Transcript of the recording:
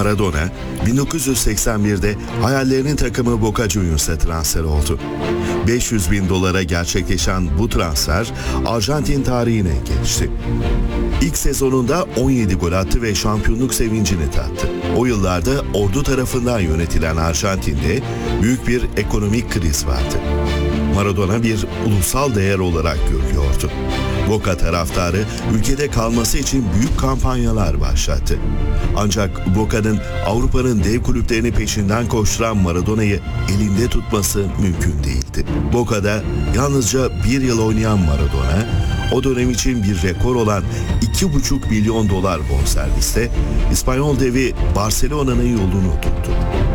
Maradona 1981'de hayallerinin takımı Boca Juniors'a transfer oldu. 500 bin dolara gerçekleşen bu transfer Arjantin tarihine geçti. İlk sezonunda 17 gol attı ve şampiyonluk sevincini tattı. O yıllarda ordu tarafından yönetilen Arjantin'de büyük bir ekonomik kriz vardı. Maradona bir ulusal değer olarak görülüyordu. Boca taraftarı ülkede kalması için büyük kampanyalar başlattı. Ancak Boca'nın Avrupa'nın dev kulüplerini peşinden koşturan Maradona'yı elinde tutması mümkün değildi. Boca'da yalnızca bir yıl oynayan Maradona, o dönem için bir rekor olan 2,5 milyon dolar bonserviste İspanyol devi Barcelona'nın yolunu tuttu.